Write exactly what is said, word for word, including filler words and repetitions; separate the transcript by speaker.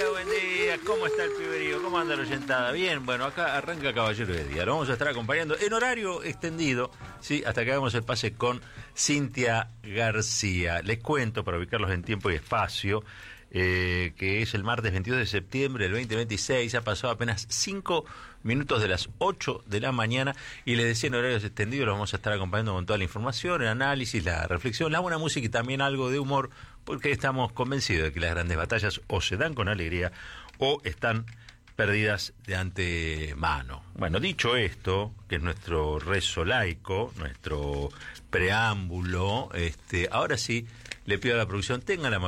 Speaker 1: día, buen día. ¿Cómo está el piberío? ¿Cómo anda la oyentada? Bien, bueno, acá arranca Caballero de Día. Lo vamos a estar acompañando en horario extendido, sí, hasta que hagamos el pase con Cintia García. Les cuento, para ubicarlos en tiempo y espacio, eh, que es el martes veintidós de septiembre del veinte veintiséis. Ha pasado apenas cinco minutos de las ocho de la mañana y les decía en horarios extendidos, los vamos a estar acompañando con toda la información, el análisis, la reflexión, la buena música y también algo de humor, porque estamos convencidos de que las grandes batallas o se dan con alegría o están perdidas de antemano. Bueno, dicho esto, que es nuestro rezo laico, nuestro preámbulo, este, ahora sí le pido a la producción, tengan la